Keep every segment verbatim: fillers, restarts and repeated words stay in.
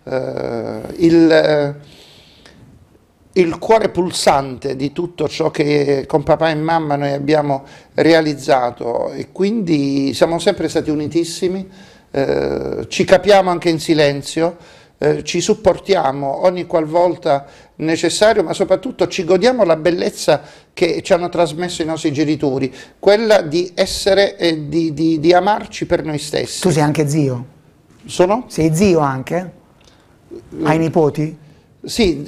eh, il, eh, il cuore pulsante di tutto ciò che con papà e mamma noi abbiamo realizzato, e quindi siamo sempre stati unitissimi, eh, ci capiamo anche in silenzio, eh, ci supportiamo ogni qualvolta necessario, ma soprattutto ci godiamo la bellezza che ci hanno trasmesso i nostri genitori, quella di essere e di, di, di amarci per noi stessi. Tu sei anche zio? Sono? Sei zio anche? Hai nipoti? Sì,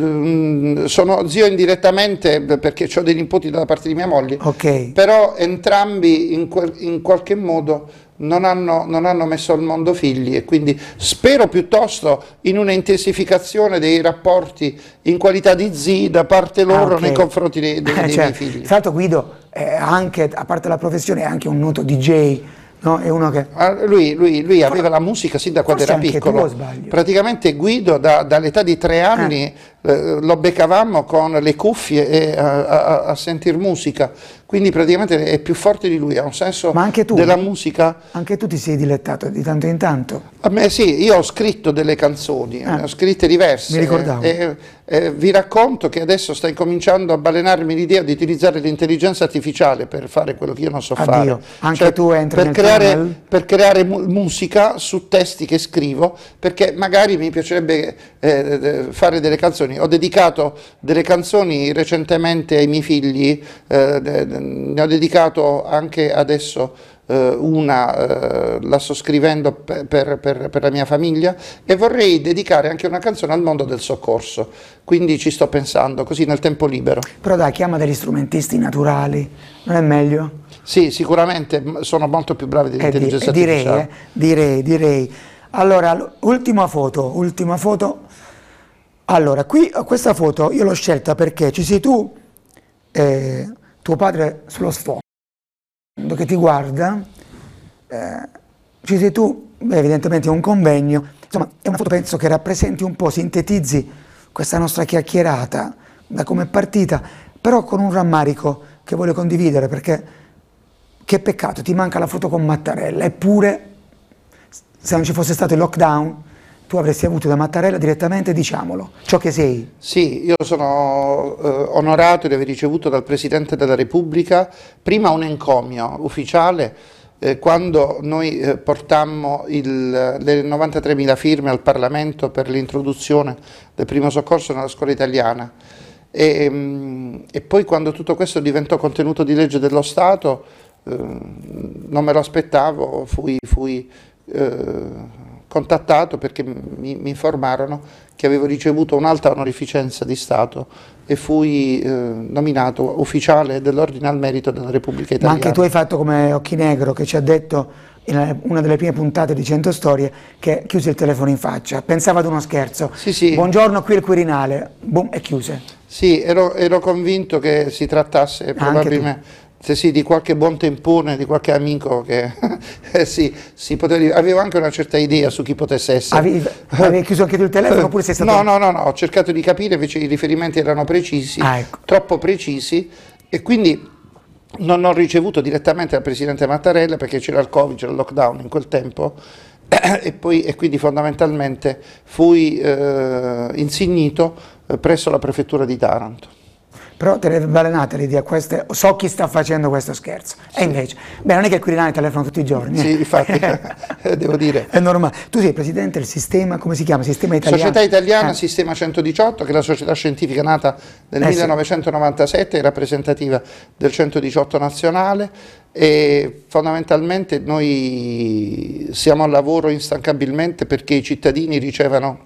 eh, sono zio indirettamente perché ho dei nipoti dalla parte di mia moglie, Ok. però entrambi in, quel, in qualche modo non hanno, non hanno messo al mondo figli, e quindi spero piuttosto in una intensificazione dei rapporti in qualità di zii da parte loro, ah, okay, nei confronti dei, dei, dei cioè, miei figli. Tra l'altro Guido, è anche, a parte la professione, è anche un noto D J. No, è uno che... Lui, lui, lui aveva la musica sin da quando era piccolo. Tu, praticamente Guido da, dall'età di tre anni eh. Eh, lo beccavamo con le cuffie e a, a, a sentir musica, quindi praticamente è più forte di lui, ha un senso Ma anche tu, della musica. Anche tu ti sei dilettato di tanto in tanto? A me sì, io ho scritto delle canzoni, eh. ho scritte diverse. Mi ricordavo. E, e, vi racconto che adesso sta incominciando a balenarmi l'idea di utilizzare l'intelligenza artificiale per fare quello che io non so Addio. fare. Anche cioè, tu entri per nel creare, tunnel? per creare mu musica su testi che scrivo, perché magari mi piacerebbe eh, fare delle canzoni. Ho dedicato delle canzoni recentemente ai miei figli, eh, ne ho dedicato anche adesso eh, una, eh, la sto scrivendo per, per, per, per la mia famiglia, e vorrei dedicare anche una canzone al mondo del soccorso, quindi ci sto pensando, così nel tempo libero. Però dai, chiama degli strumentisti naturali, non è meglio? Sì, sicuramente sono molto più bravi dell'intelligenza eh, di, direi, artificiale. Eh, direi, direi. Allora, ultima foto, ultima foto. Allora, qui questa foto io l'ho scelta perché ci sei tu, eh, tuo padre sullo sfondo che ti guarda, eh, ci sei tu, beh, evidentemente è un convegno, insomma è una foto penso che rappresenti un po', sintetizzi questa nostra chiacchierata, da come è partita, però con un rammarico che voglio condividere, perché che peccato, ti manca la foto con Mattarella, eppure se non ci fosse stato il lockdown tu avresti avuto da Mattarella direttamente, diciamolo, ciò che sei. Sì, io sono eh, onorato di aver ricevuto dal Presidente della Repubblica prima un encomio ufficiale eh, quando noi eh, portammo il, le novantatremila firme al Parlamento per l'introduzione del primo soccorso nella scuola italiana, e, mh, e poi quando tutto questo diventò contenuto di legge dello Stato, eh, non me lo aspettavo, fui... fui eh, contattato perché mi, mi informarono che avevo ricevuto un'alta onorificenza di Stato e fui eh, nominato ufficiale dell'Ordine al Merito della Repubblica Italiana. Ma anche tu hai fatto come Occhinegro, che ci ha detto in una delle prime puntate di cento storie che chiuse il telefono in faccia, pensava ad uno scherzo. Sì, sì. Buongiorno, qui il Quirinale, boom, e chiuse. Sì, ero, ero convinto che si trattasse probabilmente... Se sì, di qualche buon tempone, di qualche amico che eh sì, si poteva, avevo anche una certa idea su chi potesse essere. Avevi, avevi chiuso anche tu il telefono oppure sei stato... No, no, no, no, ho cercato di capire, invece i riferimenti erano precisi, ah, ecco. troppo precisi, e quindi non ho ricevuto direttamente dal Presidente Mattarella perché c'era il Covid, c'era il lockdown in quel tempo, e, poi, e quindi fondamentalmente fui eh, insignito eh, presso la Prefettura di Taranto. Però te le balenate l'idea, queste, so chi sta facendo questo scherzo, sì. E invece, beh, non è che il Quirinale telefono tutti i giorni. Sì, infatti, devo dire. È normale. Tu sei presidente del sistema, come si chiama? Sistema Italiano? Società Italiana eh. Sistema centodiciotto, che è la società scientifica nata nel eh, millenovecentonovantasette, è rappresentativa del centodiciotto nazionale, e fondamentalmente noi siamo al lavoro instancabilmente perché i cittadini ricevano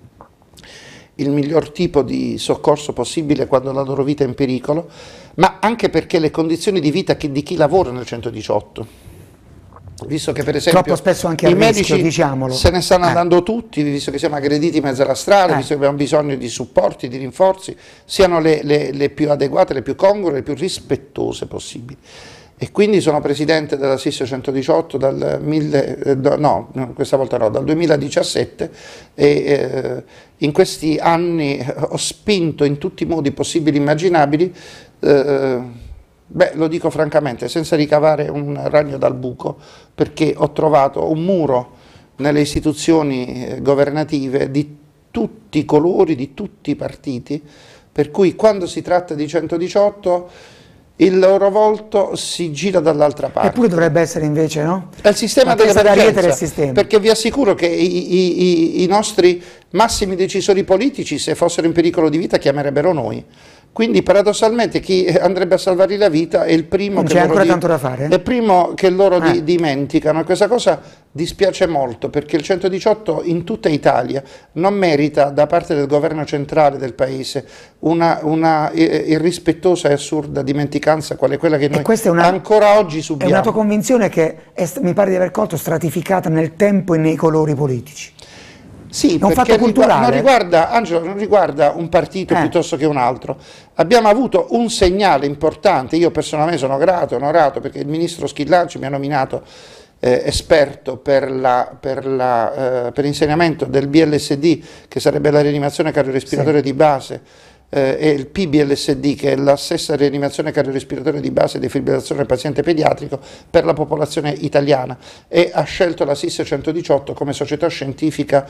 il miglior tipo di soccorso possibile quando la loro vita è in pericolo, ma anche perché le condizioni di vita di chi lavora nel centodiciotto, visto che per esempio troppo spesso anche i a medici rischio, diciamolo. se ne stanno eh. andando tutti, visto che siamo aggrediti in mezzo alla strada, eh. visto che abbiamo bisogno di supporti, di rinforzi, siano le, le, le più adeguate, le più congrue, le più rispettose possibili. E quindi sono presidente della S I S centodiciotto dal, mille, eh, no, questa volta no, dal duemiladiciassette, e eh, in questi anni ho spinto in tutti i modi possibili e immaginabili, eh, beh, lo dico francamente, senza ricavare un ragno dal buco, perché ho trovato un muro nelle istituzioni eh, governative di tutti i colori, di tutti i partiti, per cui quando si tratta di centodiciotto il loro volto si gira dall'altra parte. Eppure dovrebbe essere invece, no? È il sistema dell'emergenza, perché vi assicuro che i, i, i nostri massimi decisori politici, se fossero in pericolo di vita, chiamerebbero noi. Quindi paradossalmente chi andrebbe a salvargli la vita è il primo, non che, c'è loro ancora di, tanto da fare, eh? è il primo che loro eh. di, dimenticano, e questa cosa dispiace molto, perché il centodiciotto in tutta Italia non merita da parte del governo centrale del paese una, una irrispettosa e assurda dimenticanza quale quella che noi una, ancora oggi subiamo. È una tua convinzione che è, mi pare di aver colto, stratificata nel tempo e nei colori politici. Sì, è un perché fatto culturale. Non riguarda, Angelo, non riguarda un partito eh. piuttosto che un altro. Abbiamo avuto un segnale importante, io personalmente sono grato, onorato, perché il ministro Schillaci mi ha nominato eh, esperto per l'insegnamento eh, del B L S D, che sarebbe la rianimazione cardiorespiratoria sì. di base, eh, e il P B L S D, che è la stessa rianimazione cardiorespiratoria di base e defibrillazione del paziente pediatrico per la popolazione italiana, e ha scelto la S I S centodiciotto come società scientifica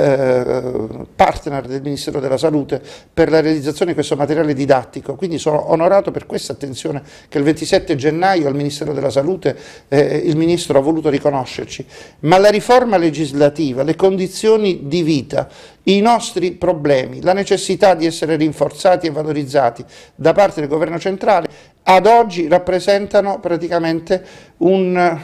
eh, partner del Ministero della Salute per la realizzazione di questo materiale didattico. Quindi sono onorato per questa attenzione che il ventisette gennaio al Ministero della Salute eh, il Ministro ha voluto riconoscerci, ma la riforma legislativa, le condizioni di vita, i nostri problemi, la necessità di essere rinforzati e valorizzati da parte del governo centrale, ad oggi rappresentano praticamente un,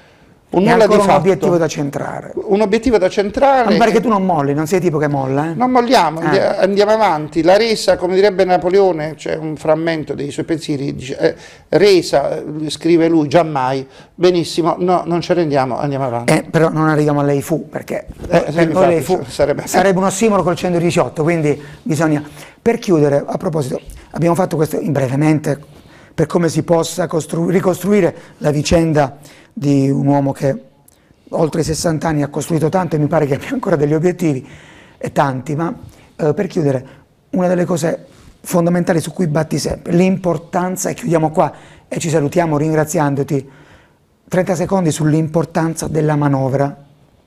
un nulla di fatto. un obiettivo da centrare. Un obiettivo da centrare. Mi pare che tu non molli, non sei tipo che molla. Eh? Non molliamo, eh. andiamo avanti. La resa, come direbbe Napoleone, c'è un frammento dei suoi pensieri, dice, eh, resa, scrive lui, giammai. Benissimo, no, non ci rendiamo, andiamo avanti. Eh, però non arriviamo all'E I F U, perché eh, sì, per noi l'E I F U sarebbe... sarebbe un ossimoro col centodiciotto, quindi bisogna... Per chiudere, a proposito, abbiamo fatto questo brevemente per come si possa ricostruire la vicenda di un uomo che oltre i sessanta anni ha costruito tanto e mi pare che abbia ancora degli obiettivi, e tanti, ma eh, per chiudere, una delle cose fondamentali su cui batti sempre, l'importanza, e chiudiamo qua e ci salutiamo ringraziandoti, trenta secondi sull'importanza della manovra,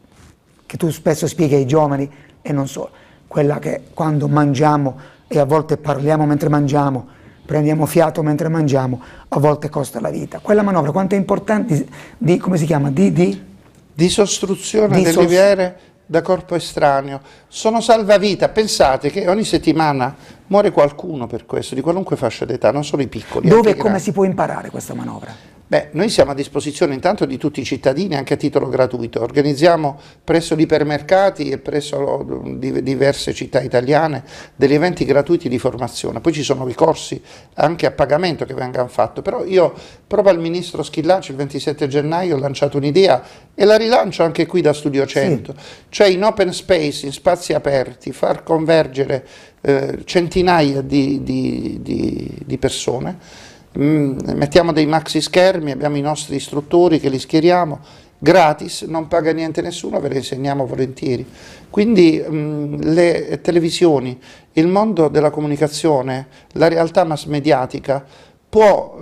che tu spesso spieghi ai giovani e non solo, quella che quando mangiamo e a volte parliamo mentre mangiamo, prendiamo fiato mentre mangiamo, a volte costa la vita. Quella manovra quanto è importante, di, di, come si chiama? Di, di? di sostruzione di delle sos viere da corpo estraneo. Sono salvavita. Pensate che ogni settimana muore qualcuno per questo, di qualunque fascia d'età, non solo i piccoli. Dove e come si può imparare questa manovra? Beh, noi siamo a disposizione intanto di tutti i cittadini, anche a titolo gratuito. Organizziamo presso gli ipermercati e presso diverse città italiane degli eventi gratuiti di formazione. Poi ci sono i corsi anche a pagamento che vengono fatti. Però io, proprio al Ministro Schillaci, il ventisette gennaio, ho lanciato un'idea e la rilancio anche qui da Studio cento. Sì. Cioè in open space, in spazi aperti, far convergere eh, centinaia di, di, di, di persone. Mm, mettiamo dei maxi schermi, abbiamo i nostri istruttori che li schieriamo gratis, non paga niente nessuno, ve le insegniamo volentieri. Quindi mm, le televisioni, il mondo della comunicazione, la realtà mass mediatica può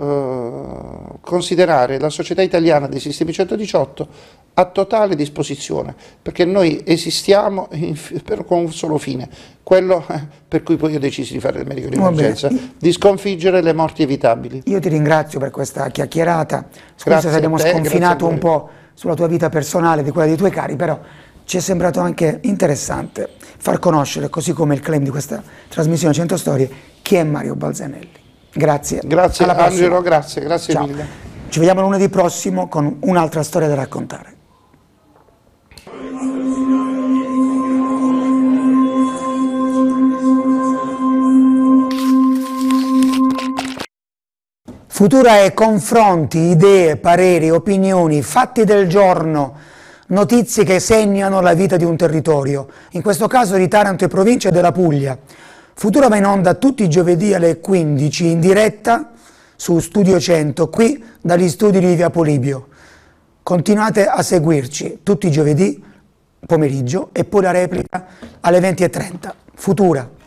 eh, considerare la società italiana dei sistemi centodiciotto a totale disposizione, perché noi esistiamo in, per, con un solo fine, quello eh, per cui poi io decisi di fare il medico di emergenza, di sconfiggere le morti evitabili. Io ti ringrazio per questa chiacchierata, scusa grazie se abbiamo te, sconfinato un po' sulla tua vita personale, di quella dei tuoi cari, però ci è sembrato anche interessante far conoscere, così come il claim di questa trasmissione cento Storie, chi è Mario Balzanelli. Grazie. Grazie Angelo, grazie, grazie Ciao. mille. Ci vediamo lunedì prossimo con un'altra storia da raccontare. Futura è confronti, idee, pareri, opinioni, fatti del giorno, notizie che segnano la vita di un territorio, in questo caso di Taranto e provincia della Puglia. Futura va in onda tutti i giovedì alle quindici in diretta su Studio cento, qui dagli studi di Via Polibio. Continuate a seguirci tutti i giovedì pomeriggio e poi la replica alle venti e trenta. Futura.